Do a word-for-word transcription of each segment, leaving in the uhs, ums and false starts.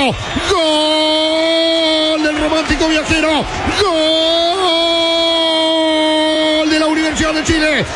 Gol del romántico viajero. Gol de la Universidad de Chile.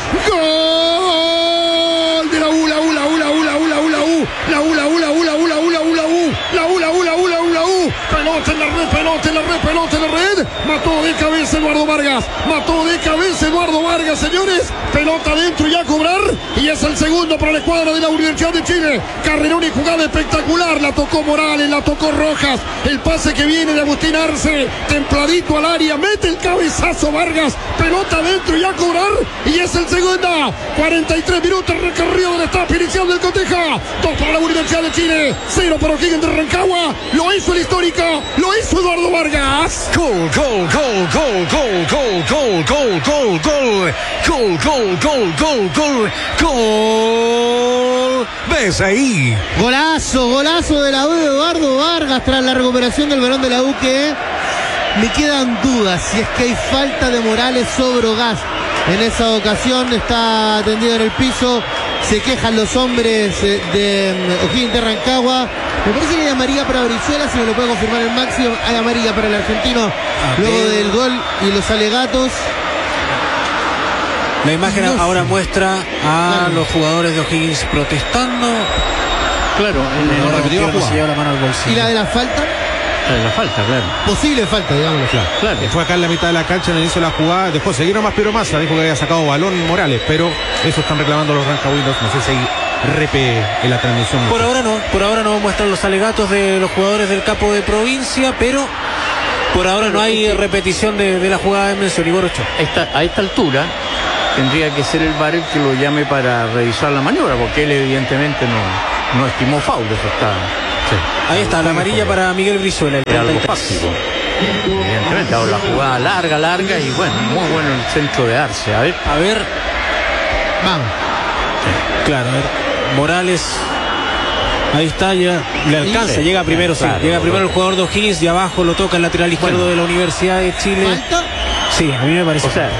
Gol de la U, la U, la U, la U, la U, la U, la U, la U, la U, la U, la U, la U, la U, la U, la U, la U, la U, la U, la U. Pelota en la red, pelota en la red, pelota en la red. Mató de cabeza Eduardo Vargas. Mató de cabeza Eduardo Vargas, señores. Pelota adentro y a cobrar. Y es el segundo para la escuadra de la Universidad de Chile. Carrerón y jugada espectacular. La tocó Morales, la tocó Rojas. El pase que viene de Agustín Arce. Templadito al área. Mete el cabezazo Vargas. Pelota adentro y a cobrar. Y es el segundo. cuarenta y tres minutos recorrido de la etapa inicial del Coteja. Dos para la Universidad de Chile. Cero para O'Higgins de Rancagua. Lo hizo el histórico. Lo hizo Eduardo Vargas. Gol, gol, gol, gol, gol, gol, gol, gol, gol, gol, gol, gol, gol, gol, gol, gol. ¿Ves ahí? Golazo, golazo de la U de Eduardo Vargas tras la recuperación del balón de la U, que me quedan dudas si es que hay falta de Morales sobre Gas. En esa ocasión está tendido en el piso, se quejan los hombres de O'Higgins de Rancagua. Me parece que hay amarilla para Brizuela, si me lo puede confirmar el Máximo. Hay amarilla para el argentino ah, luego bien. del gol y los alegatos. La imagen no ahora sé. muestra a claro. los jugadores de O'Higgins protestando. Claro, en el repetido se lleva la mano al bolsillo. ¿Y la de la falta? La de la falta, claro. Posible falta, digámoslo. Claro, claro. Fue acá en la mitad de la cancha en el inicio de la jugada. Dejó seguir nomás Piero Massa. Dijo que había sacado balón Morales, pero eso están reclamando los rancagüinos. No sé si hay repe en la transmisión. Por ahora no, por ahora no muestran los alegatos de los jugadores del capo de provincia, pero por ahora no hay repetición de, de la jugada de mención. Y Borocho. A esta, a esta altura tendría que ser el V A R el que lo llame para revisar la maniobra, porque él evidentemente no, no estimó foul. Eso está. Sí. Ahí está, la amarilla para Miguel Brizuela. Era algo básico. Evidentemente, ahora la jugada larga, larga y bueno, muy bueno el centro de Arce. A ver. A ver. Vamos. Sí. Claro, a ver. Morales. Ahí está, ya le alcanza, sí, llega primero, sí, claro, llega primero el jugador de O'Higgins y abajo lo toca el lateral izquierdo bueno. de la Universidad de Chile. ¿Falta? Sí, a mí me parece. O sea,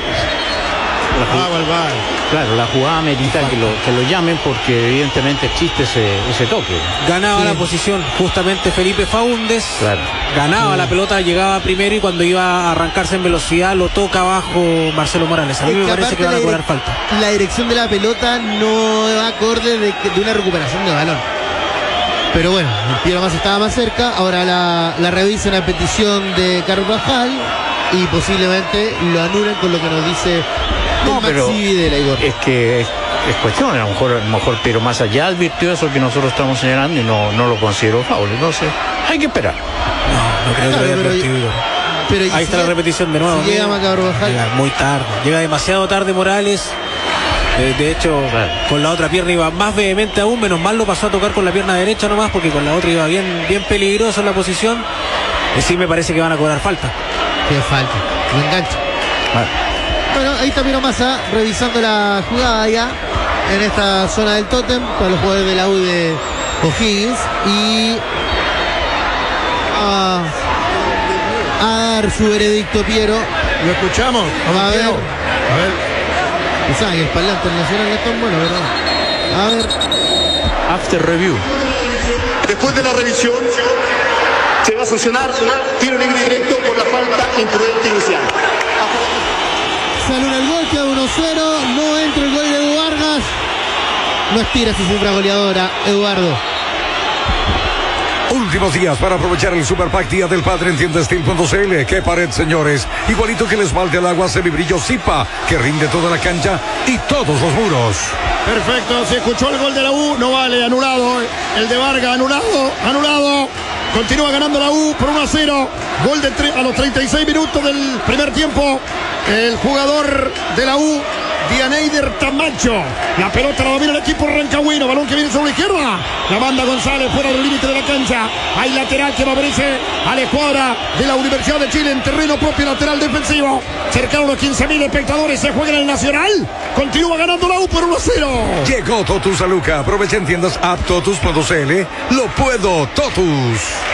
la jugada, claro, la jugada merita que lo, que lo llamen porque evidentemente existe ese, ese toque. Ganaba sí. la posición justamente Felipe Faúndez. Claro. Ganaba sí. la pelota, llegaba primero y cuando iba a arrancarse en velocidad lo toca abajo Marcelo Morales. A mí es me que parece que van a cobrar falta. La dirección de la pelota no va acorde de, de una recuperación de balón. Pero bueno, el Piero más estaba más cerca. Ahora la, la revisan a petición de Carvajal y posiblemente lo anulen con lo que nos dice no, pero de la Igor. Es que es, es cuestión, a lo mejor, a lo mejor Piero Massa ya advirtió eso que nosotros estamos señalando y no, no lo consideró foul. Entonces, hay que esperar. No, no creo claro, que lo haya advertido. Pero ahí está la repetición de nuevo. Si llega Carvajal. Llega muy tarde, llega demasiado tarde Morales. De, de hecho, claro. con la otra pierna iba más vehemente aún, menos mal lo pasó a tocar con la pierna derecha nomás, porque con la otra iba bien, bien peligroso en la posición. Y sí me parece que van a cobrar falta. Qué falta, me engancha. Vale. Bueno, ahí está Piero Massa revisando la jugada ya en esta zona del tótem para los jugadores de la U de O'Higgins y a, a dar su veredicto Piero. Lo escuchamos. Vamos a ver. A ver. Quizás el parlante nacional no es tan bueno, ¿verdad? A ver. After review. Después de la revisión se va a sancionar tiro libre directo por la falta imprudente inicial. Sale el gol, queda uno cero, no entra el gol de Edu Vargas. No estira su cifra goleadora, Eduardo. Últimos días para aprovechar el Super Pack Día del Padre en tienda steel punto c l. ¡Qué pared, señores! Igualito que el esmalte al agua semibrillo Zipa, que rinde toda la cancha y todos los muros. Perfecto, se escuchó el gol de la U, no vale, anulado. El de Vargas, anulado, anulado. Continúa ganando la U por uno a cero. Gol de tre- a los treinta y seis minutos del primer tiempo. El jugador de la U, Dianeider Tamacho. La pelota la domina el equipo rancagüino. Balón que viene sobre la izquierda. La manda González fuera del límite de la cancha. Hay lateral que favorece a la escuadra de la Universidad de Chile en terreno propio, lateral defensivo. Cercaron los quince mil espectadores. Se juega en el Nacional. Continúa ganando la U por uno a cero. Llegó Totus a Luca. Aprovecha en tiendas app totus punto c l. Lo puedo, Totus.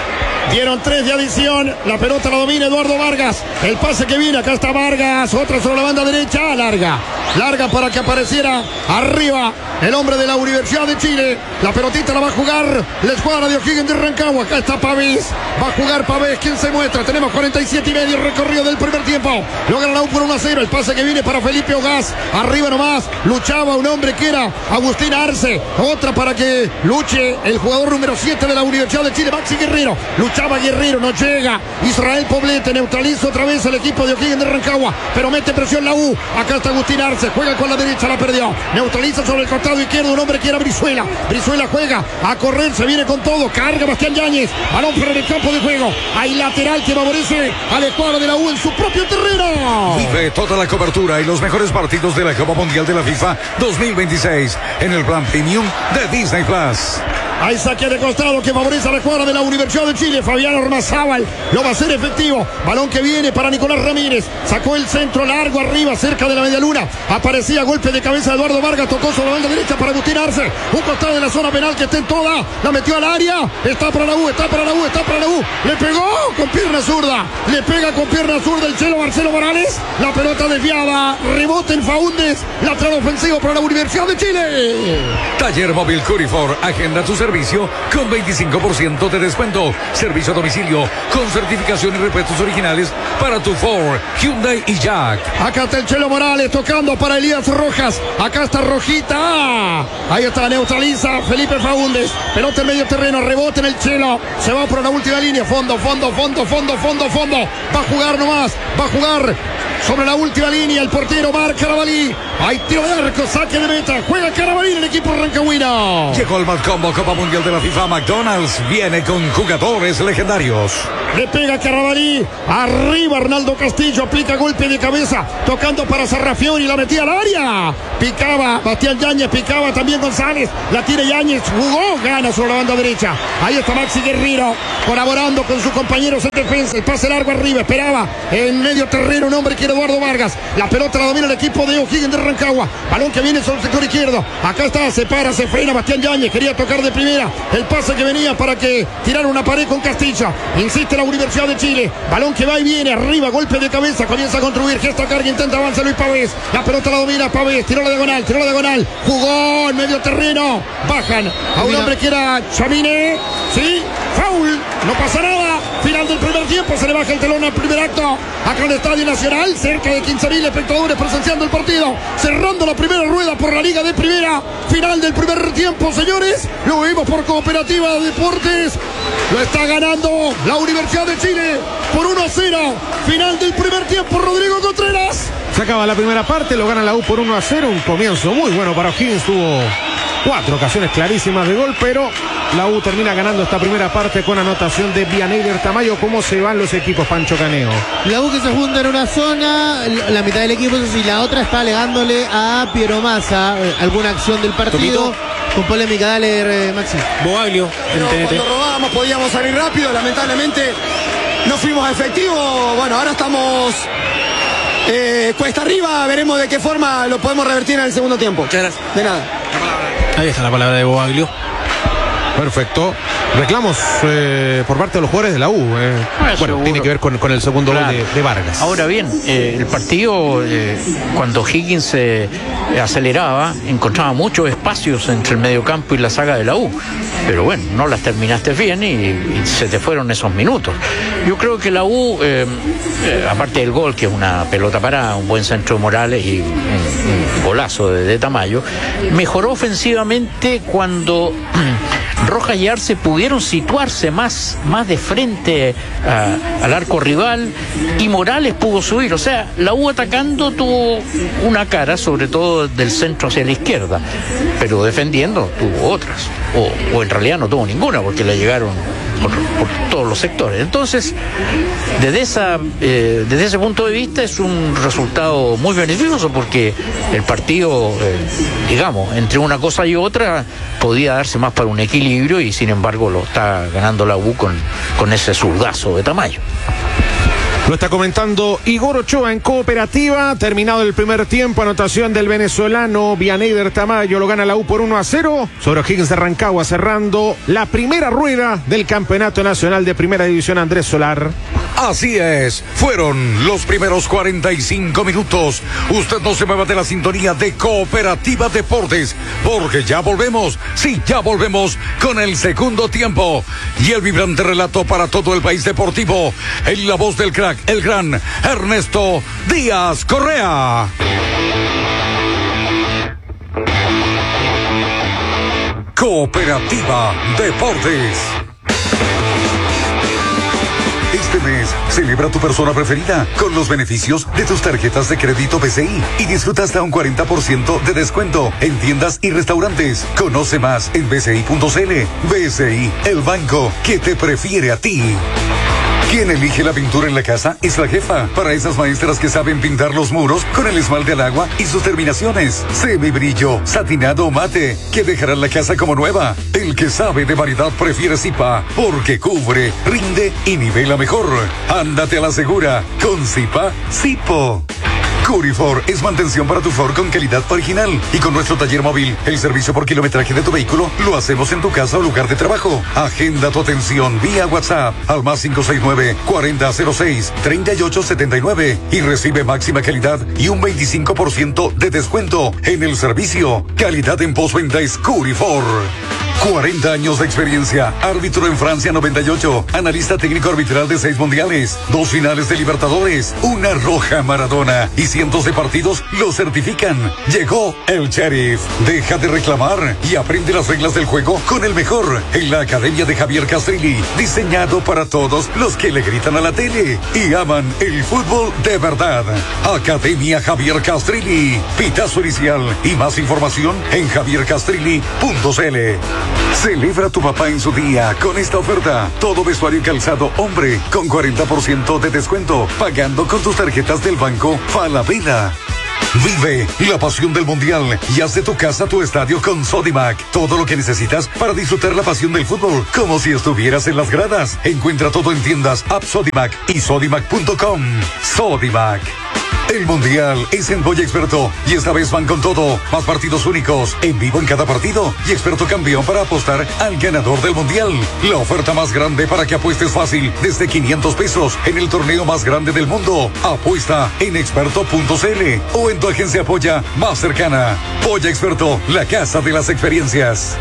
Dieron tres de adición. La pelota la domina Eduardo Vargas. El pase que viene. Acá está Vargas. Otra sobre la banda derecha. Larga. Larga para que apareciera arriba el hombre de la Universidad de Chile. La pelotita la va a jugar la escuadra de O'Higgins de Rancagua. Acá está Pavés. Va a jugar Pavés. ¿Quién se muestra? Tenemos cuarenta y siete y medio recorrido del primer tiempo. Logra la U por uno a cero. El pase que viene para Felipe Ogaz. Arriba nomás. Luchaba un hombre que era Agustín Arce. Otra para que luche el jugador número siete de la Universidad de Chile, Maxi Guerrero. Luchaba Guerrero. No llega. Israel Poblete neutraliza otra vez el equipo de O'Higgins de Rancagua. Pero mete presión la U. Acá está Agustín Arce. Juega con la derecha. La perdió. Neutraliza sobre el costado izquierdo un hombre que era Brizuela. Brizuela juega a correr. Se viene con todo. Carga Bastián Yáñez. Balón fuera del campo de juego. Hay lateral que favorece al escuadra de la U en su propio terreno. Vive toda la cobertura y los mejores partidos de la Copa Mundial de la FIFA dos mil veintiséis en el plan premium de Disney Plus. Hay saque de costado que favorece a la escuadra de la Universidad de Chile. Fabián Ormazábal lo va a hacer efectivo. Balón que viene para Nicolás Ramírez. Sacó el centro largo arriba, cerca de la media luna. Aparecía golpe de cabeza de Eduardo Vargas. Tocó sobre la banda derecha para Agustín Arce. Un costado de la zona penal que está en toda. La metió al área. Está para la U, está para la U, está para la U. Le pegó con pierna zurda. Le pega con pierna zurda el chelo Marcelo Morales. La pelota desviada. Rebote en Faúndez. Lateral ofensivo para la Universidad de Chile. Taller Móvil Curifor. Agenda tu servicio con veinticinco por ciento de descuento. Servicio a domicilio con certificación y repuestos originales para tu Ford, Hyundai y Jack. Acá está el Chelo Morales tocando para Elías Rojas. Acá está Rojita. Ahí está, neutraliza Felipe Faúndez. Pelota en medio terreno, rebote en el Chelo. Se va por la última línea. Fondo, fondo, fondo, fondo, fondo, fondo. Va a jugar nomás. Va a jugar sobre la última línea el portero Marc Carabalí. Hay tiro de arco, saque de meta. Juega Carabalí en el equipo rancagüino. Llegó el Combo Copa Mundial de la FIFA. McDonald's viene con jugadores legendarios. Le pega Carabalí. Arriba Arnaldo Castillo. Aplica golpe de cabeza. Tocando para Sarrafiori. La metía al área. Picaba Bastián Yáñez. Picaba también González. La tiene Yáñez. Jugó. Gana sobre la banda derecha. Ahí está Maxi Guerrero. Colaborando con sus compañeros en defensa. El pase largo arriba. Esperaba en medio terreno un hombre que era Eduardo Vargas. La pelota la domina el equipo de O'Higgins de Rancagua. Balón que viene sobre el sector izquierdo. Acá está. Se para. Se frena Bastián Yáñez. Quería tocar de primera. El pase que venía para que tirara una pared con Castilla. Insiste la Universidad de Chile. Balón que va y viene. Arriba. Golpe de cabeza. Comienza a construir. Gesta carga. Intenta avanzar Luis Pavés. La pelota la domina Pavés. Tiró la diagonal. Tiró la diagonal. Jugó en medio terreno. Bajan a un hombre que era Chamine. Sí. Foul. No pasa nada. Final del primer tiempo. Se le baja el telón al primer acto. Acá en el Estadio Nacional. Cerca de quince mil espectadores presenciando el partido. Cerrando la primera rueda por la Liga de Primera. Final del primer tiempo, señores. Lo vimos por Cooperativa de Deportes. Lo está ganando la Universidad de Chile por uno a cero. Final del primer tiempo, Rodrigo Contreras. Se acaba la primera parte, lo gana la U por uno a cero. Un comienzo muy bueno para O'Higgins. Tuvo cuatro ocasiones clarísimas de gol, pero la U termina ganando esta primera parte con anotación de Vianeyler Tamayo. ¿Cómo se van los equipos, Pancho Caneo? La U que se junta en una zona, la mitad del equipo, y la otra está alegándole a Piero Massa eh, alguna acción del partido. Tomito. Con polémica, dale, eh, Maxi. Boaglio, Pero cuando robábamos podíamos salir rápido, lamentablemente no fuimos efectivos. Bueno, ahora estamos eh, cuesta arriba, veremos de qué forma lo podemos revertir en el segundo tiempo. Muchas gracias. De nada. Ahí está la palabra de Boaglio. Perfecto. Reclamos eh, por parte de los jugadores de la U. Eh. Ah, bueno, seguro. tiene que ver con, con el segundo Claro. gol de, de Vargas. Ahora bien, eh, el partido, eh, cuando Higgins se eh, aceleraba, encontraba muchos espacios entre el mediocampo y la saga de la U. Pero bueno, no las terminaste bien y, y se te fueron esos minutos. Yo creo que la U, eh, eh, aparte del gol, que es una pelota parada, un buen centro de Morales y un, un golazo de, de Tamayo, mejoró ofensivamente cuando Rojas y Arce pudieron situarse más, más de frente a, al arco rival y Morales pudo subir. O sea, la U atacando tuvo una cara, sobre todo del centro hacia la izquierda, pero defendiendo tuvo otras, o, o en realidad no tuvo ninguna porque le llegaron por, por todos los sectores. Entonces, desde, esa, eh, desde ese punto de vista es un resultado muy beneficioso porque el partido, eh, digamos, entre una cosa y otra podía darse más para un equilibrio y sin embargo lo está ganando la U con, con ese zurdazo de Tamayo. Lo está comentando Igor Ochoa en Cooperativa. Terminado el primer tiempo, anotación del venezolano Vianeyder Tamayo. Lo gana la U por uno a cero sobre O'Higgins de Rancagua, cerrando la primera rueda del Campeonato Nacional de Primera División. Andrés Solar. Así es, fueron los primeros cuarenta y cinco minutos. Usted no se mueva de la sintonía de Cooperativa Deportes, porque ya volvemos, sí, ya volvemos con el segundo tiempo y el vibrante relato para todo el país deportivo en la voz del crack, el gran Ernesto Díaz Correa. Cooperativa Deportes. Este mes, celebra tu persona preferida con los beneficios de tus tarjetas de crédito B C I y disfruta hasta un cuarenta por ciento de descuento en tiendas y restaurantes. Conoce más en b c i punto c l. B C I, el banco que te prefiere a ti. Quien elige la pintura en la casa es la jefa. Para esas maestras que saben pintar los muros con el esmalte al agua y sus terminaciones, semibrillo, satinado o mate, que dejarán la casa como nueva. El que sabe de variedad prefiere Zipa, porque cubre, rinde y nivela mejor. Ándate a la segura con Zipa Zipo. Curifor es mantención para tu Ford con calidad original. Y con nuestro taller móvil, el servicio por kilometraje de tu vehículo lo hacemos en tu casa o lugar de trabajo. Agenda tu atención vía WhatsApp al más cinco seis nueve, cuarenta cero seis, treinta y ocho setenta y nueve y recibe máxima calidad y un veinticinco por ciento de descuento en el servicio. Calidad en postventa es Curifor. cuarenta años de experiencia, árbitro en Francia noventa y ocho, analista técnico arbitral de seis mundiales, dos finales de Libertadores, una roja Maradona y cientos de partidos lo certifican. Llegó el Sheriff. Deja de reclamar y aprende las reglas del juego con el mejor en la Academia de Javier Castrilli, diseñado para todos los que le gritan a la tele y aman el fútbol de verdad. Academia Javier Castrilli, pitazo inicial y más información en javier castrilli punto c l. Celebra a tu papá en su día con esta oferta. Todo vestuario y calzado hombre con cuarenta por ciento de descuento, pagando con tus tarjetas del banco Falabella. Vive la pasión del mundial y haz de tu casa tu estadio con Sodimac. Todo lo que necesitas para disfrutar la pasión del fútbol, como si estuvieras en las gradas. Encuentra todo en tiendas App Sodimac y sodimac punto com. Sodimac. El mundial es en Boya Experto y esta vez van con todo. Más partidos únicos, en vivo en cada partido y experto campeón para apostar al ganador del mundial. La oferta más grande para que apuestes fácil desde quinientos pesos en el torneo más grande del mundo. Apuesta en experto punto c l o en tu agencia Boya más cercana. Boya Experto, la casa de las experiencias.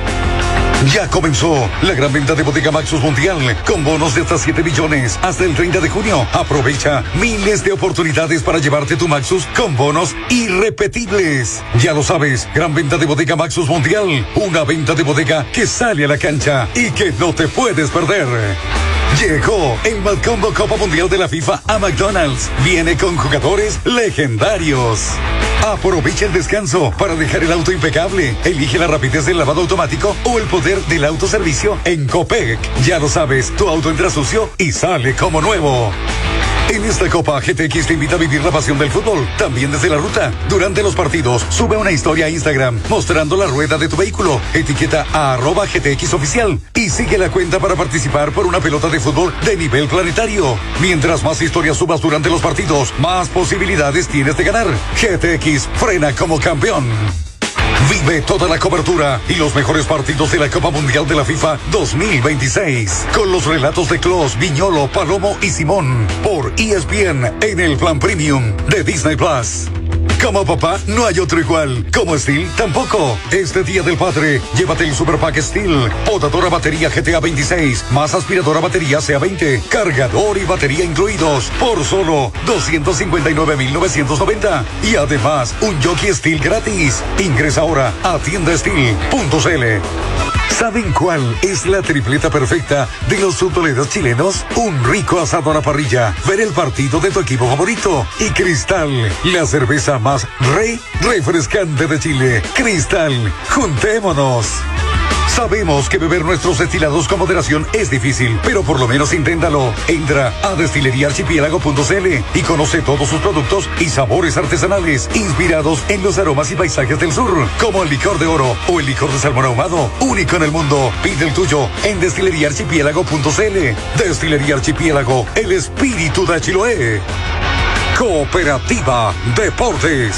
Ya comenzó la gran venta de Bodega Maxus Mundial con bonos de hasta siete millones hasta el treinta de junio. Aprovecha miles de oportunidades para llevarte tu Maxus con bonos irrepetibles. Ya lo sabes, gran venta de Bodega Maxus Mundial, una venta de bodega que sale a la cancha y que no te puedes perder. Llegó el Malcombo Copa Mundial de la FIFA a McDonald's. Viene con jugadores legendarios. Aprovecha el descanso para dejar el auto impecable. Elige la rapidez del lavado automático o el poder del autoservicio en Copec. Ya lo sabes, tu auto entra sucio y sale como nuevo. En esta Copa, G T X te invita a vivir la pasión del fútbol, también desde la ruta. Durante los partidos, sube una historia a Instagram mostrando la rueda de tu vehículo. Etiqueta a arroba G T X oficial y sigue la cuenta para participar por una pelota de fútbol de nivel planetario. Mientras más historias subas durante los partidos, más posibilidades tienes de ganar. G T X frena como campeón. Vive toda la cobertura y los mejores partidos de la Copa Mundial de la FIFA dos mil veintiséis con los relatos de Klose, Viñolo, Palomo y Simón por E S P N en el plan premium de Disney Plus. Como papá, no hay otro igual. Como Steel, tampoco. Este Día del Padre, llévate el Super Pack Steel. Podadora batería G T A veintiséis, más aspiradora batería C A veinte, cargador y batería incluidos, por solo doscientos cincuenta y nueve mil novecientos noventa. Y además, un jockey Steel gratis. Ingresa ahora a tienda steel punto c l. ¿Saben cuál es la tripleta perfecta de los futboleros chilenos? Un rico asado a la parrilla, ver el partido de tu equipo favorito y Cristal, la cerveza más re refrescante de Chile. Cristal, juntémonos. Sabemos que beber nuestros destilados con moderación es difícil, pero por lo menos inténtalo. Entra a destilería archipiélago punto c l y conoce todos sus productos y sabores artesanales inspirados en los aromas y paisajes del sur, como el licor de oro o el licor de salmón ahumado, único en el mundo. Pide el tuyo en destilería archipiélago punto c l. Destilería Archipiélago, el espíritu de Chiloé. Cooperativa Deportes.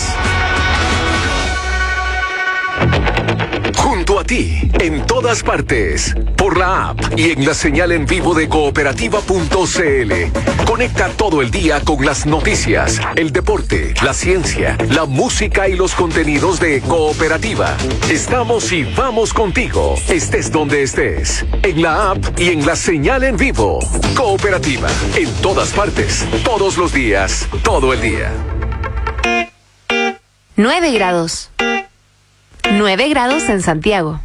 Junto a ti, en todas partes, por la app y en la señal en vivo de cooperativa punto c l. Conecta todo el día con las noticias, el deporte, la ciencia, la música y los contenidos de Cooperativa. Estamos y vamos contigo, estés donde estés, en la app y en la señal en vivo. Cooperativa, en todas partes, todos los días, todo el día. nueve grados. nueve grados en Santiago.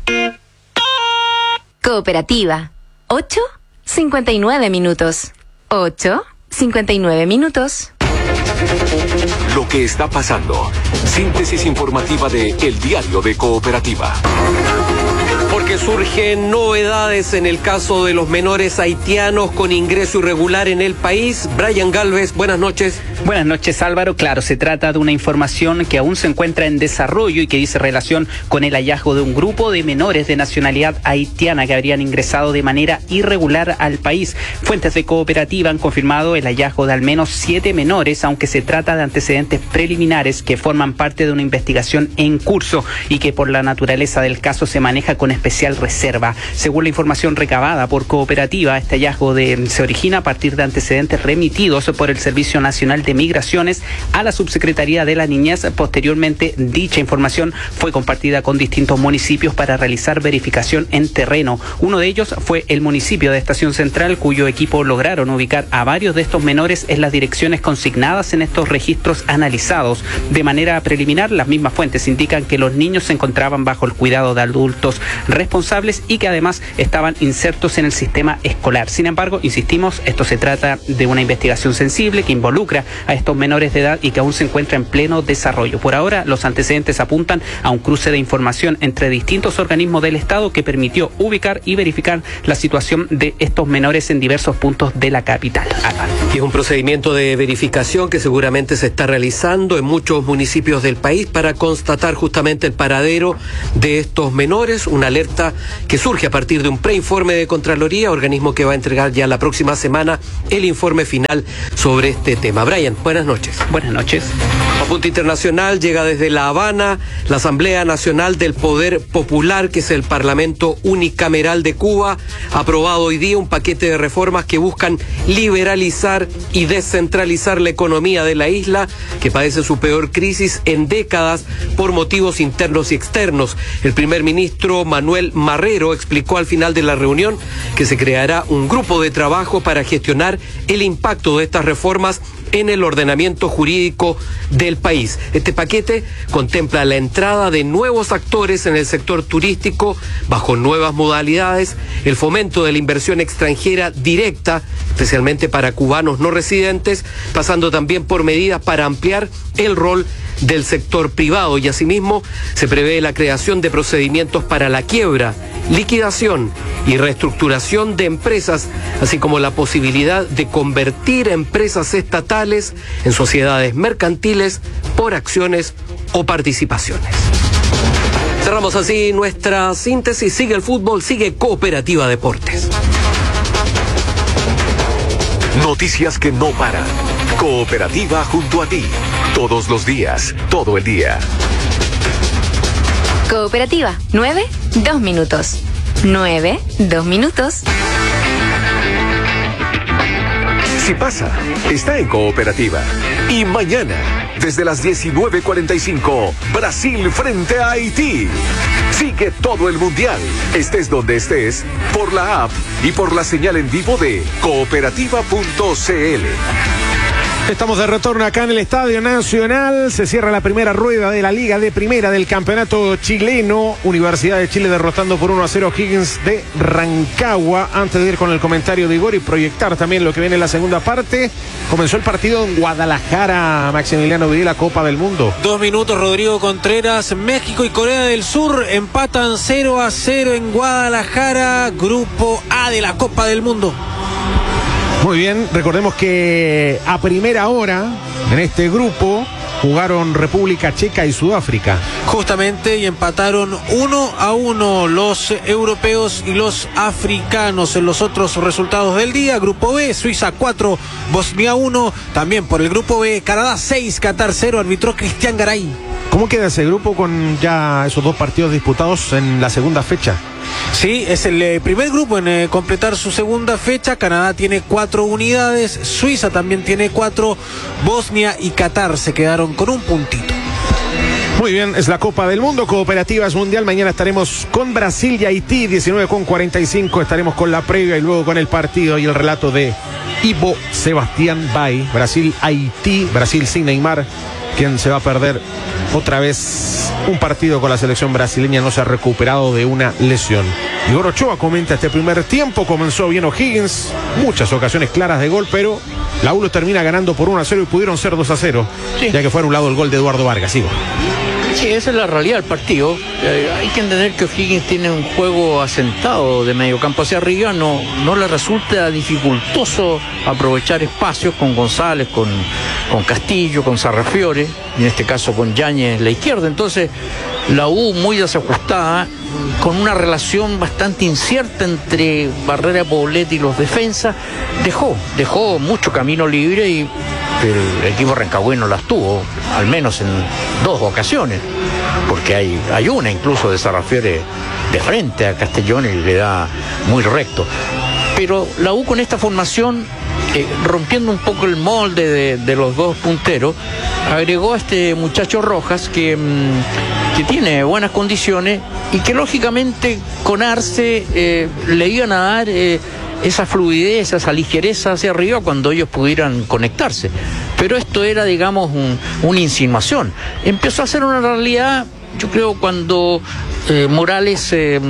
Cooperativa. ocho cincuenta y nueve minutos. ocho cincuenta y nueve minutos. Lo que está pasando. Síntesis informativa de El Diario de Cooperativa. Porque surgen novedades en el caso de los menores haitianos con ingreso irregular en el país. Brian Galvez, buenas noches. Buenas noches, Álvaro. Claro, se trata de una información que aún se encuentra en desarrollo y que dice relación con el hallazgo de un grupo de menores de nacionalidad haitiana que habrían ingresado de manera irregular al país. Fuentes de Cooperativa han confirmado el hallazgo de al menos siete menores, aunque se trata de antecedentes preliminares que forman parte de una investigación en curso y que por la naturaleza del caso se maneja con especial reserva. Según la información recabada por Cooperativa, este hallazgo de, se origina a partir de antecedentes remitidos por el Servicio Nacional de Migraciones a la Subsecretaría de la Niñez. Posteriormente, dicha información fue compartida con distintos municipios para realizar verificación en terreno. Uno de ellos fue el municipio de Estación Central, cuyo equipo lograron ubicar a varios de estos menores en las direcciones consignadas en estos registros analizados. De manera preliminar, las mismas fuentes indican que los niños se encontraban bajo el cuidado de adultos responsables y que además estaban insertos en el sistema escolar. Sin embargo, insistimos, esto se trata de una investigación sensible que involucra a estos menores de edad y que aún se encuentra en pleno desarrollo. Por ahora, los antecedentes apuntan a un cruce de información entre distintos organismos del Estado que permitió ubicar y verificar la situación de estos menores en diversos puntos de la capital. Y es un procedimiento de verificación que seguramente se está realizando en muchos municipios del país para constatar justamente el paradero de estos menores, una alerta que surge a partir de un preinforme de Contraloría, organismo que va a entregar ya la próxima semana el informe final sobre este tema. Brian, buenas noches. Buenas noches. Apunte internacional llega desde La Habana la Asamblea Nacional del Poder Popular, que es el Parlamento Unicameral de Cuba, ha aprobado hoy día un paquete de reformas que buscan liberalizar y descentralizar la economía de la isla, que padece su peor crisis en décadas por motivos internos y externos. El primer ministro Manuel Marrero explicó al final de la reunión que se creará un grupo de trabajo para gestionar el impacto de estas reformas en el ordenamiento jurídico del país. Este paquete contempla la entrada de nuevos actores en el sector turístico bajo nuevas modalidades, el fomento de la inversión extranjera directa, especialmente para cubanos no residentes, pasando también por medidas para ampliar el rol del sector privado, y asimismo se prevé la creación de procedimientos para la quiebra, liquidación y reestructuración de empresas, así como la posibilidad de convertir empresas estatales en sociedades mercantiles por acciones o participaciones. Cerramos así nuestra síntesis. Sigue el fútbol, sigue Cooperativa Deportes. Noticias que no paran. Cooperativa junto a ti. Todos los días, todo el día. Cooperativa, nueve, dos minutos. nueve, dos minutos. Si pasa, está en Cooperativa. Y mañana, desde las diecinueve cuarenta y cinco, Brasil frente a Haití. Sigue todo el mundial, estés donde estés, por la app y por la señal en vivo de cooperativa punto c l. Estamos de retorno acá en el Estadio Nacional. Se cierra la primera rueda de la Liga de Primera del Campeonato Chileno. Universidad de Chile derrotando por uno a cero Higgins de Rancagua. Antes de ir con el comentario de Igor y proyectar también lo que viene en la segunda parte, comenzó el partido en Guadalajara, Maximiliano Videla, Copa del Mundo. Dos minutos, Rodrigo Contreras. México y Corea del Sur empatan cero a cero en Guadalajara, Grupo A de la Copa del Mundo. Muy bien, recordemos que a primera hora en este grupo jugaron República Checa y Sudáfrica. Justamente, y empataron uno a uno los europeos y los africanos. En los otros resultados del día, Grupo B, Suiza cuatro, Bosnia uno. También por el Grupo B, Canadá seis, Qatar cero, arbitró Cristian Garay. ¿Cómo queda ese grupo con ya esos dos partidos disputados en la segunda fecha? Sí, es el eh, primer grupo en eh, completar su segunda fecha. Canadá tiene cuatro unidades, Suiza también tiene cuatro, Bosnia y Qatar se quedaron con un puntito. Muy bien, es la Copa del Mundo, Cooperativas Mundial. Mañana estaremos con Brasil y Haití, diecinueve con cuarenta y cinco. Estaremos con la previa y luego con el partido y el relato de Ivo Sebastián Bay. Brasil-Haití, Brasil sin Neymar, quien se va a perder otra vez un partido con la selección brasileña, no se ha recuperado de una lesión. Igor Ochoa comenta: este primer tiempo comenzó bien O'Higgins, muchas ocasiones claras de gol, pero la U lo termina ganando por uno a cero y pudieron ser dos a cero, sí, ya que fue a un lado el gol de Eduardo Vargas. Igor. Sí, esa es la realidad del partido. Eh, hay que entender que O'Higgins tiene un juego asentado de medio campo hacia arriba. No, no le resulta dificultoso aprovechar espacios con González, con, con Castillo, con Sarrafiore, y en este caso con Yáñez en la izquierda. Entonces, la U muy desajustada, con una relación bastante incierta entre Barrera, Poblete y los defensas, dejó, dejó mucho camino libre y el equipo rancagüino las tuvo, al menos en dos ocasiones, porque hay, hay una incluso de Sarrafiore de frente a Castellón y le da muy recto. Pero la U con esta formación, eh, rompiendo un poco el molde de, de los dos punteros, agregó a este muchacho Rojas que, mmm, que tiene buenas condiciones y que lógicamente con Arce eh, le iban a dar eh, esa fluidez, esa ligereza hacia arriba cuando ellos pudieran conectarse. Pero esto era, digamos, un, una insinuación. Empezó a ser una realidad, yo creo, cuando eh, Morales eh,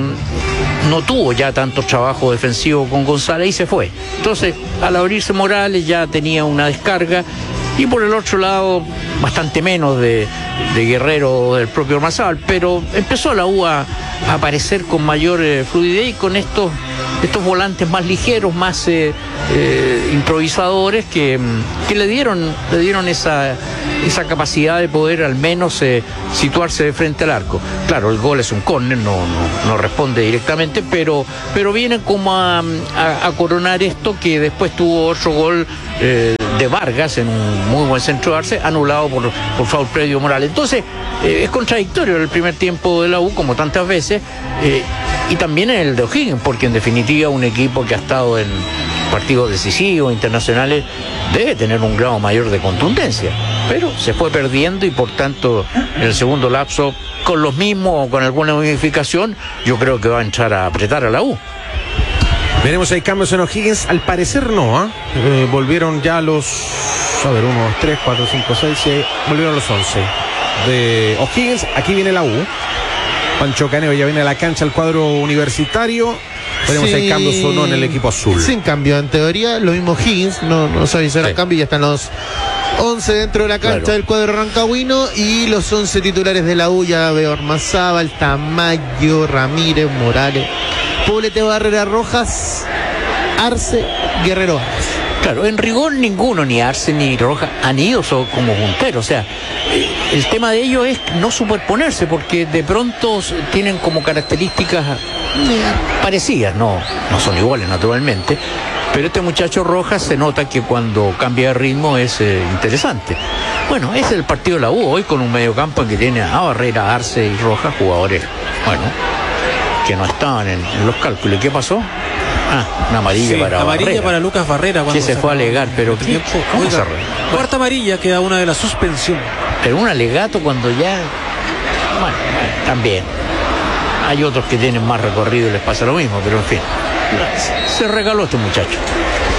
no tuvo ya tanto trabajo defensivo con González y se fue. Entonces, al abrirse Morales ya tenía una descarga, y por el otro lado bastante menos de, de Guerrero, del propio Ormazábal, pero empezó la U a, a aparecer con mayor eh, fluidez y con estos, estos volantes más ligeros, más eh, eh, improvisadores que, que le dieron, le dieron esa, esa capacidad de poder al menos eh, situarse de frente al arco. Claro, el gol es un córner, no, no, no responde directamente, pero, pero vienen como a, a, a coronar esto, que después tuvo otro gol eh, de Vargas en un muy buen centro de Arce, anulado por, por foul previo Morales. Entonces, eh, es contradictorio el primer tiempo de la U, como tantas veces, eh, y también en el de O'Higgins, porque en definitiva un equipo que ha estado en partidos decisivos, internacionales, debe tener un grado mayor de contundencia, pero se fue perdiendo y por tanto en el segundo lapso, con los mismos o con alguna modificación, yo creo que va a entrar a apretar a la U. Veremos, hay cambios en O'Higgins, al parecer no, ¿eh? Eh, volvieron ya los, a ver, uno, dos, tres, cuatro, cinco, seis, siete, volvieron los once de O'Higgins. Aquí viene la U, Pancho Caneo ya viene a la cancha, el cuadro universitario. Veremos si sí, hay cambios o no en el equipo azul. Sin cambio, en teoría, lo mismo Higgins, no, no se avisaron sí. cambio, ya están los once dentro de la cancha claro. del cuadro rancagüino, y los once titulares de la U, ya veo Ormazábal, Tamayo, Ramírez, Morales, Poblete, Barrera, Rojas, Arce, Guerrero Vargas. Claro, en rigor ninguno, ni Arce ni Rojas, han ido como punteros. O sea, el tema de ellos es no superponerse, porque de pronto tienen como características parecidas, no, no son iguales naturalmente, pero este muchacho Rojas se nota que cuando cambia de ritmo es eh, interesante. Bueno, ese es el partido de la U hoy, con un mediocampo en que tiene a Barrera, Arce y Rojas, jugadores, bueno, que no estaban en, en los cálculos. ¿Qué pasó? Ah, una amarilla sí, para amarilla Barrera. para Lucas Barrera. Sí, se fue a alegar, pero ¿qué? ¿Cómo se arregla? Cuarta amarilla, queda una de la suspensión. Pero un alegato cuando ya, bueno, bueno, también hay otros que tienen más recorrido y les pasa lo mismo, pero en fin, se regaló este muchacho.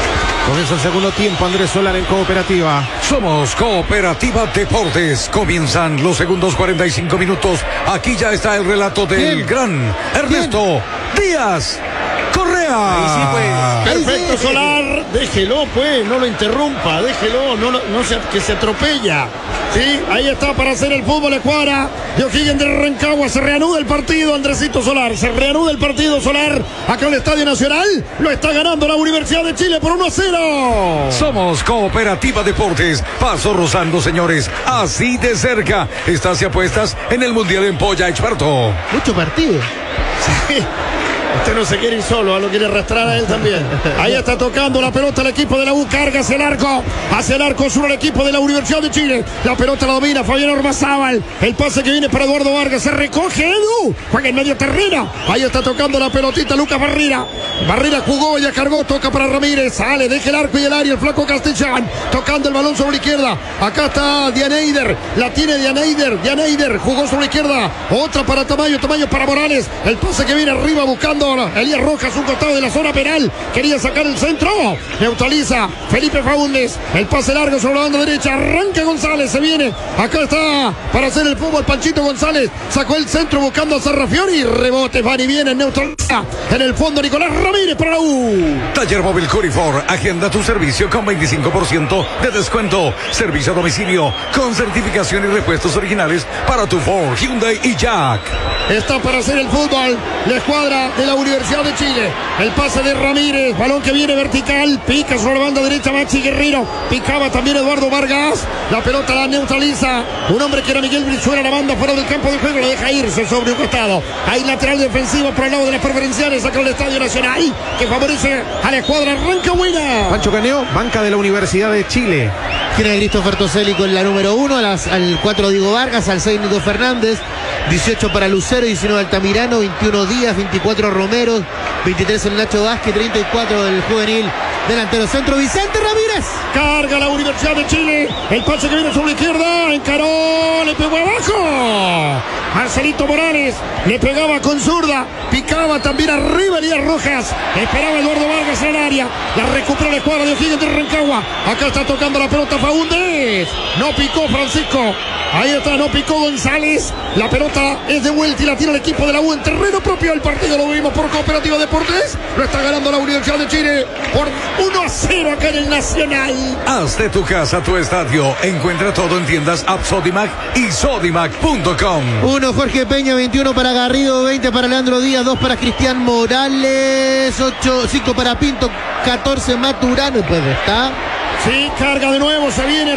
Comienza el segundo tiempo, Andrés Solar en Cooperativa. Somos Cooperativa Deportes. Comienzan los segundos cuarenta y cinco minutos. Aquí ya está el relato del ¿Quién? gran Ernesto ¿Quién? Díaz Correa. Ahí sí, pues. Perfecto, Solar. Déjelo, pues. No lo interrumpa. Déjelo. No, no, no se, que se atropella. Sí, ahí está para hacer el fútbol escuadra de O'Higgins de Rancagua. Se reanuda el partido, Andresito Solar. Se reanuda el partido, Solar. Acá en el Estadio Nacional. Lo está ganando la Universidad de Chile por uno a cero. Somos Cooperativa Deportes. Paso rozando, señores. Así de cerca. Estás y apuestas en el Mundial en Polla Experto. Mucho partido. Sí. Usted no se quiere ir solo, lo quiere arrastrar a él también. Ahí está tocando la pelota el equipo de la U, carga hacia el arco, hacia el arco sur el equipo de la Universidad de Chile. La pelota la domina Fabián Ormazábal. El pase que viene para Eduardo Vargas, se recoge Edu, juega en medio terreno. Ahí está tocando la pelotita Lucas Barrera. Barrera jugó, ya cargó, toca para Ramírez, sale, deja el arco y el área, el flaco Castellán, tocando el balón sobre la izquierda. Acá está Dianeider, la tiene Dianeider, Dianeider jugó sobre la izquierda, otra para Tamayo, Tamayo para Morales. El pase que viene arriba buscando Elías Rojas, un costado de la zona penal, quería sacar el centro, neutraliza Felipe Faúndez, el pase largo sobre la banda derecha, arranca González, se viene, acá está para hacer el fútbol Panchito González, sacó el centro buscando a Sarrafiori, rebote, van y viene, neutraliza en el fondo Nicolás Ramírez para la U. Taller Móvil Curifor, agenda tu servicio con veinticinco por ciento de descuento, servicio a domicilio con certificación y repuestos originales para tu Ford, Hyundai y Jack. Está para hacer el fútbol la escuadra de la Universidad de Chile. El pase de Ramírez, balón que viene vertical, pica sobre la banda derecha Maxi Guerrero, picaba también Eduardo Vargas, la pelota la neutraliza un hombre que era Miguel Brizuela, la banda fuera del campo de juego, lo deja irse sobre un costado. Hay lateral defensivo por el lado de las preferenciales acá en el Estadio Nacional que favorece a la escuadra Rancagüina. Pancho Caneo, banca de la Universidad de Chile. Tiene a Christopher Toselli con la número uno, a las, al cuatro Diego Vargas, al seis Nico Fernández, dieciocho para Lucero, diecinueve Altamirano, veintiuno Díaz, veinticuatro Romero, veintitrés el Nacho Vázquez, treinta y cuatro del juvenil delantero centro Vicente Ramírez. Carga la Universidad de Chile, el pase que viene sobre la izquierda, encaró, le pegó abajo. Marcelito Morales le pegaba con zurda, picaba también arriba Elías Rojas, esperaba Eduardo Vargas en el área, la recupera la escuadra de O'Higgins de Rancagua. Acá está tocando la pelota Faúndez, no picó Francisco, ahí está, no picó González, la pelota es de vuelta y la tira el equipo de la U en terreno propio. El partido lo vimos por Cooperativa Deportes, lo está ganando la Universidad de Chile por uno a cero acá en el Nacional. Haz de tu casa tu estadio, encuentra todo en tiendas App Sodimac y Sodimac punto com. uno Jorge Peña, veintiuno para Garrido, veinte para Leandro Díaz, dos para Cristian Morales, ocho, cinco para Pinto, catorce Maturano, pues está. Sí, carga de nuevo, se viene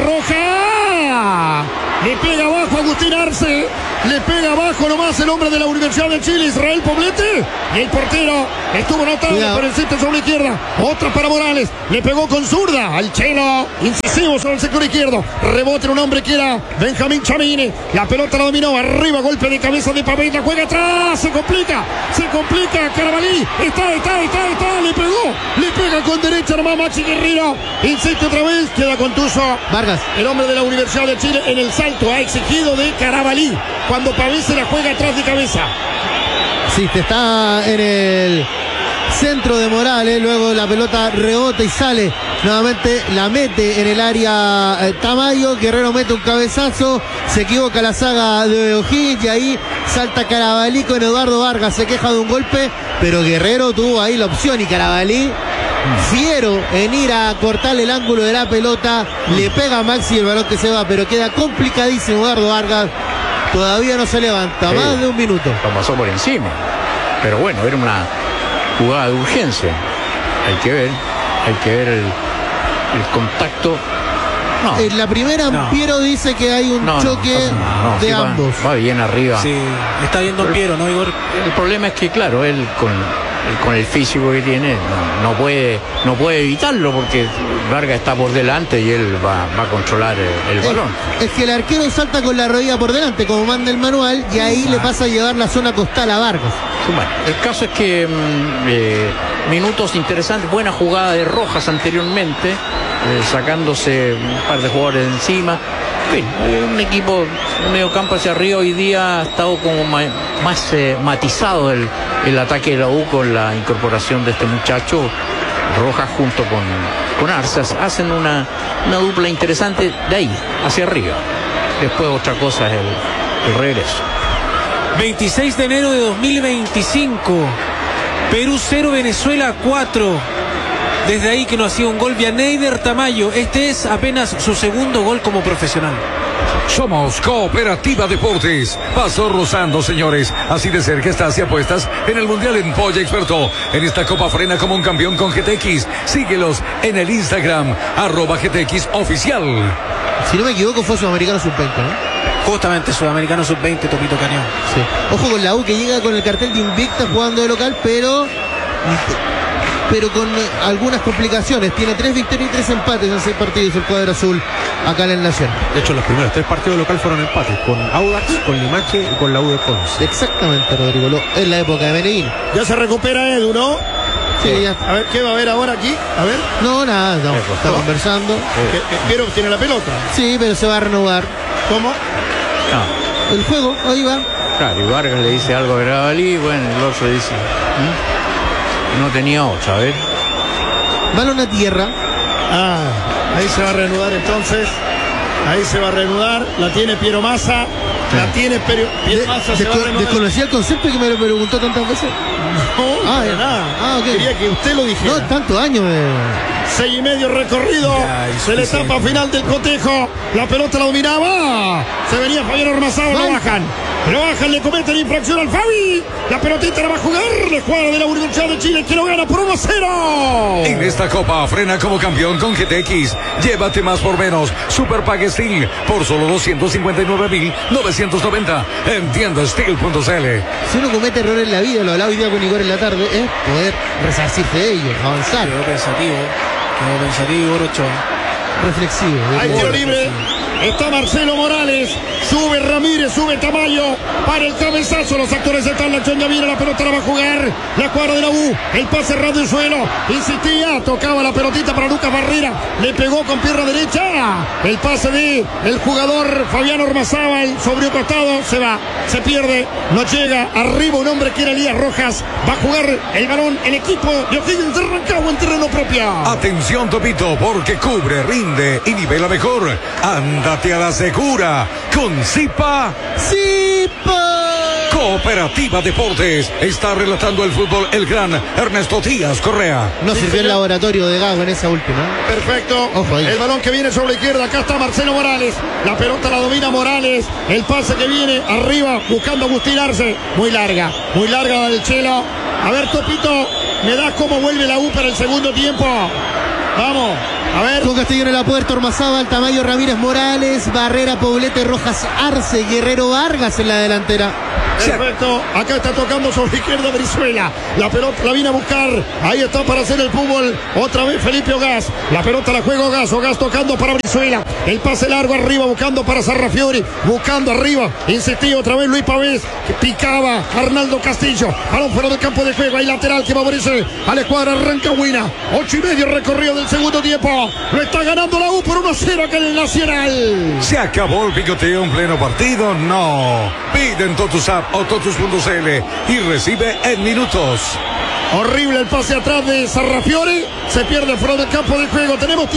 Roja. Le pega abajo Agustín Arce. Le pega abajo nomás el hombre de la Universidad de Chile, Israel Poblete. Y el portero estuvo notable por el sitio sobre la izquierda. Otra para Morales. Le pegó con zurda al Chelo. Incisivo sobre el sector izquierdo. Rebote en un hombre que era Benjamín Chamine. La pelota la dominó. Arriba, golpe de cabeza de Pavés. La juega atrás. Se complica. Se complica. Carabalí. Está, está, está, está. Le pegó. Le pega con derecha nomás Maxi Guerrero. Insiste otra vez. Queda contuso Vargas. El hombre de la Universidad de Chile en el salto. Ha exigido de Carabalí. Cuando Pavés se la juega atrás de cabeza. Sí, te está en el centro de Morales, luego la pelota rebota y sale nuevamente, la mete en el área eh, Tamayo, Guerrero mete un cabezazo, se equivoca la saga de O'Higgins y ahí salta Carabalí con Eduardo Vargas, se queja de un golpe, pero Guerrero tuvo ahí la opción y Carabalí, fiero en ir a cortarle el ángulo de la pelota, le pega a Maxi el balón que se va, pero queda complicadísimo Eduardo Vargas. Todavía no se levanta, sí, más de un minuto. Lo pasó por encima. Pero bueno, era una jugada de urgencia. Hay que ver, hay que ver el, el contacto. No. En la primera, no. Piero dice que hay un no, choque no, no, de sí, ambos. Va, va bien arriba. Sí, está viendo Pero, Piero, ¿no, Igor? El problema es que, claro, él con, con el físico que tiene no, no puede no puede evitarlo porque Vargas está por delante y él va, va a controlar el, el balón. Es, es que el arquero salta con la rodilla por delante, como manda el manual, y ahí ah. le pasa a llevar la zona costal a Vargas. Bueno, el caso es que mmm, eh, minutos interesantes, buena jugada de Rojas anteriormente, eh, sacándose un par de jugadores de encima. En fin, eh, un equipo, un medio campo hacia arriba hoy día ha estado como ma más eh, matizado el, el ataque de la U con la incorporación de este muchacho Rojas junto con, con Arzas hacen una, una dupla interesante de ahí, hacia arriba. Después otra cosa es el, el regreso. veintiséis de enero de dos mil veinticinco. Perú cero, Venezuela cuatro. Desde ahí que no hacía un gol Vianeyder Tamayo. Este es apenas su segundo gol como profesional. Somos Cooperativa Deportes. Pasó rozando, señores. Así de cerca estás y apuestas en el Mundial en Polla Experto. En esta Copa frena como un campeón con G T X. Síguelos en el Instagram, arroba G T X oficial. Si no me equivoco fue Sudamericano sub veinte, ¿no? Justamente Sudamericano sub veinte, Topito Cañón. Sí. Ojo con la U que llega con el cartel de invicta jugando de local, pero... pero con algunas complicaciones. Tiene tres victorias y tres empates en seis partidos el cuadro azul acá en el Nación. De hecho, los primeros tres partidos local fueron empates, con Audax, con Limache y con la U de Conce. Exactamente, Rodrigo, lo, en la época de Medellín. Ya se recupera Edu, ¿no? Sí, ya. A ver, ¿qué va a haber ahora aquí? A ver. No, nada, no, está no. conversando. Que, que, pero tiene la pelota. Sí, pero se va a renovar. ¿Cómo? No. El juego, ahí va. Claro, y Vargas le dice algo a Gravalí, bueno, el otro dice... ¿Mm? No tenía otra, a ver. Balón a tierra. Ah, ahí se va a reanudar entonces. Ahí se va a reanudar. La tiene Piero Massa. Sí. La tiene Piero, Piero Massa. De, se de, va a reanudar. ¿Desconocía el concepto que me lo preguntó tantas veces? No, ah, para nada. Ah, okay. Quería que usted lo dijera. No, tantos años. Eh. Seis y medio recorrido de la etapa final del cotejo. La pelota la dominaba. Se venía Fabián Ormazábal. Lo bajan. Lo bajan, le cometen infracción al Fabi. La pelotita la va a jugar. La jugada de la Universidad de Chile que lo gana por uno a cero. En esta Copa frena como campeón con G T X. Llévate más por menos. Super Pague Steel por solo doscientos cincuenta y nueve mil novecientos noventa en tienda steel punto c l. Si uno comete errores en la vida, lo hablaba hoy día con Igor en la tarde, es poder resarcirse de ellos, avanzar. Quedó pensativo, quedó pensativo Igor Ochoa. Reflexivo. Hay tiro libre. Está Marcelo Morales, sube Ramírez, sube Tamayo para el cabezazo. Los actores están, la acción ya viene, la pelota la va a jugar la cuadra de la U. El pase ras del suelo, insistía, tocaba la pelotita para Lucas Barrera, le pegó con pierna derecha. El pase de el jugador Fabián Ormazábal sobre un costado, se va, se pierde, no llega. Arriba un hombre que era Elías Rojas, va a jugar el balón el equipo de O'Higgins de Rancagua en terreno propio. Atención, Topito, porque cubre, rinde y nivela mejor. Ándate a la segura con Zipa. Zipa. Cooperativa Deportes. Está relatando el fútbol el gran Ernesto Díaz Correa. No sí, sirvió el laboratorio de Gago en esa última. Perfecto. Ojo ahí. El balón que viene sobre la izquierda. Acá está Marcelo Morales. La pelota la domina Morales. El pase que viene arriba buscando Agustín Arce. Muy larga. Muy larga del Chelo. A ver, Topito. Me das cómo vuelve la U para el segundo tiempo. Vamos. A ver. Con Castillo en la puerta, Ormazábal, Tamayo, Ramírez, Morales, Barrera, Poblete, Rojas, Arce, Guerrero, Vargas en la delantera. Perfecto, acá está tocando sobre izquierda Brizuela. La pelota la viene a buscar. Ahí está para hacer el fútbol. Otra vez Felipe Ogaz. La pelota la juega Ogaz. Ogaz tocando para Brizuela. El pase largo arriba buscando para Sarrafiori. Buscando arriba. Insistía otra vez Luis Pavés. Que picaba Arnaldo Castillo. Balón fuera del campo de juego. Hay lateral que favorece a la escuadra rancagüina. Ocho y medio recorrido del segundo tiempo. Lo está ganando la U por uno a cero acá en el Nacional. ¿Se acabó el picoteo en pleno partido? No. Pide en TotusApp o totus punto c l y recibe en minutos. Horrible el pase atrás de Sarrafiore. Se pierde fuera del campo de juego. Tenemos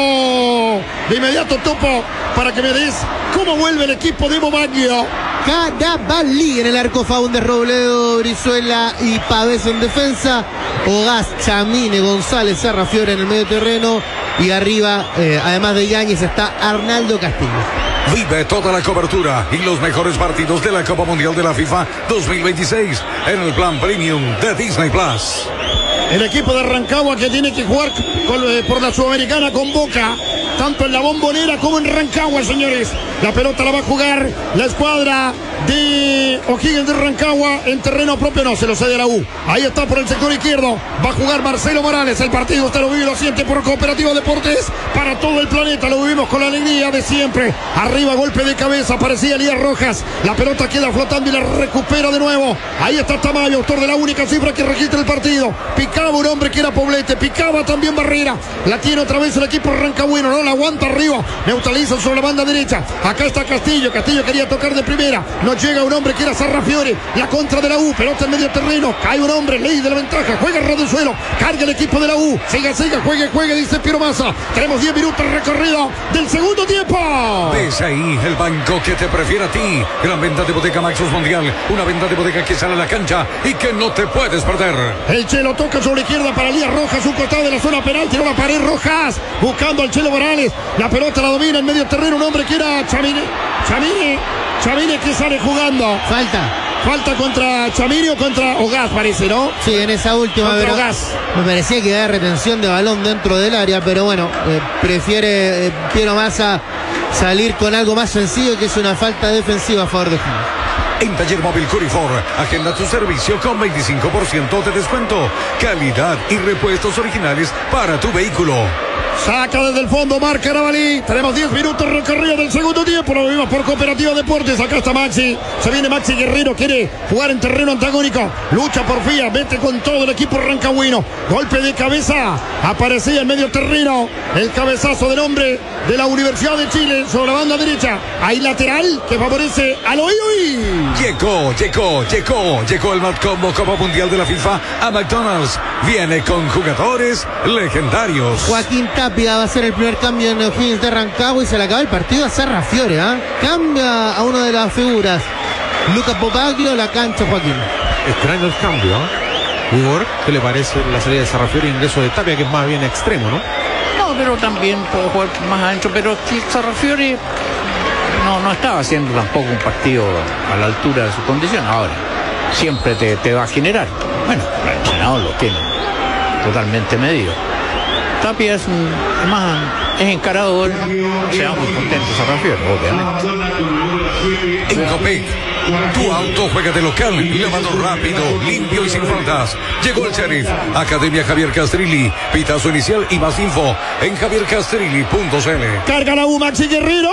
tiempo de inmediato, Topo, para que me des cómo vuelve el equipo de Momaggio. Cadavalí en el arco, Faúndez, Robledo, Brizuela y Pavés en defensa. Ogaz, Chamine, González, Sarrafiore en el medio terreno. Y arriba, eh, además de Yáñez, está Arnaldo Castillo. Vive toda la cobertura y los mejores partidos de la Copa Mundial de la FIFA dos mil veintiséis en el plan Premium de Disney Plus. El equipo de Rancagua que tiene que jugar con, eh, por la Sudamericana con Boca, tanto en la Bombonera como en Rancagua, señores. La pelota la va a jugar la escuadra de O'Higgins de Rancagua en terreno propio, no, se lo cede a la U. Ahí está por el sector izquierdo, va a jugar Marcelo Morales. El partido usted lo vive y lo siente por Cooperativa Deportes para todo el planeta, lo vivimos con la alegría de siempre. Arriba, golpe de cabeza, aparecía Elías Rojas. La pelota queda flotando y la recupera de nuevo. Ahí está Tamayo, autor de la única cifra que registra el partido. Picaba un hombre que era Poblete, picaba también Barrera. La tiene otra vez el equipo rancagüino, no la aguanta arriba. Neutraliza sobre la banda derecha. Acá está Castillo, Castillo quería tocar de primera. No llega un hombre que era Sarrafiore. La contra de la U. Pelota en medio terreno. Cae un hombre. Ley de la ventaja. Juega ras del suelo. Carga el equipo de la U. Siga, siga. Juegue, juegue. Dice Piero Massa. Tenemos diez minutos recorrido del segundo tiempo. Ves ahí el banco que te prefiere a ti. Gran venta de bodega Maxus Mundial. Una venta de bodega que sale a la cancha y que no te puedes perder. El Chelo toca sobre la izquierda para Elías Rojas. Un costado de la zona penal. Tiró la pared Rojas. Buscando al Chelo Morales. La pelota la domina en medio terreno. Un hombre que era Chamine. Chamine. Chamine que sale jugando. Falta. Falta contra Chamine o contra Ogaz, parece, ¿no? Sí, en esa última. Contra pero Ogaz. Me parecía que había retención de balón dentro del área, pero bueno, eh, prefiere eh, Piero Massa salir con algo más sencillo, que es una falta defensiva a favor de Higgins. En Taller Móvil Curifor, agenda tu servicio con veinticinco por ciento de descuento. Calidad y repuestos originales para tu vehículo. Saca desde el fondo, marca Arabalí. Tenemos diez minutos recorrido del segundo tiempo. Lo vimos por Cooperativa Deportes. Acá está Maxi. Se viene Maxi Guerrero. Quiere jugar en terreno antagónico. Lucha por Fía. Mete con todo el equipo rancagüino. Golpe de cabeza. Aparecía en medio terreno. El cabezazo del hombre de la Universidad de Chile sobre la banda derecha. Hay lateral que favorece al Oioi. Llegó, llegó, llegó. Llegó el Mad Combo Copa Mundial de la FIFA a McDonald's. Viene con jugadores legendarios. Joaquín Tapia va a ser el primer cambio en O'Higgins de Rancagua y se le acaba el partido a Sarrafiore, ¿eh? Cambia a una de las figuras. Luca Popaglio, la cancha Joaquín. Extraño el cambio, ¿eh? Igor, ¿qué le parece la salida de Sarrafiore e ingreso de Tapia, que es más bien extremo, ¿no? No, pero también puede jugar más adentro, pero Sarrafiore no, no estaba haciendo tampoco un partido a la altura de su condición. Ahora, siempre te, te va a generar. Bueno, el entrenador lo tiene totalmente medido. Tapia es un, más es encarador, se va muy contento Sarrafiore, obviamente. En Copec, tu auto juega de local, lavado rápido, limpio y sin faltas. Llegó el Sheriff, Academia Javier Castrilli, pitazo inicial y más info en javier castrilli punto c l. Carga la U, Maxi Guerrero.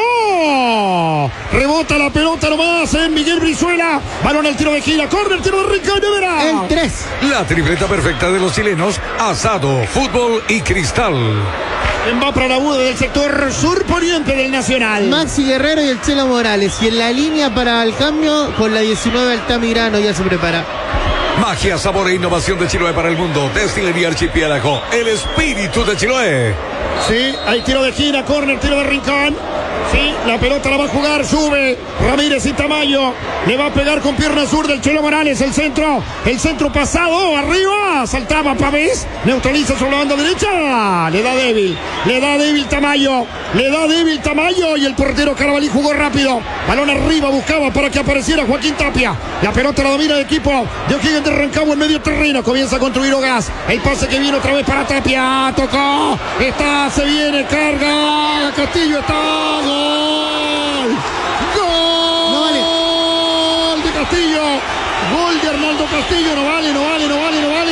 Rebota la pelota nomás en Miguel Brizuela. Balón al tiro de gira, corre el tiro de Rincón de Vera. El tres. La tripleta perfecta de los chilenos, asado, fútbol y cristal. Va para la U del sector sur poniente del Nacional. Maxi Guerrero y el Chelo Morales. Y en la línea para el cambio con la diecinueve Altamirano ya se prepara. Magia, sabor e innovación de Chiloé para el mundo. Destilería Archipiélago, el espíritu de Chiloé. Sí, hay tiro de esquina, córner, tiro de Rincón. Sí, la pelota la va a jugar, sube Ramírez y Tamayo. Le va a pegar con pierna sur del Chelo Morales. El centro, el centro pasado, arriba. Saltaba Pavés, neutraliza sobre la banda derecha. Le da débil, le da débil Tamayo. Le da débil Tamayo y el portero Carabalí jugó rápido. Balón arriba, buscaba para que apareciera Joaquín Tapia. La pelota la domina el equipo de O'Higgins de Rancagua en medio terreno. Comienza a construir Ogaz. El pase que viene otra vez para Tapia. Tocó, está, se viene, carga. Castillo está. ¡Gol! ¡Gol! No vale. ¡Gol de Castillo! ¡Gol de Arnaldo Castillo! No vale, no vale, no vale, no vale.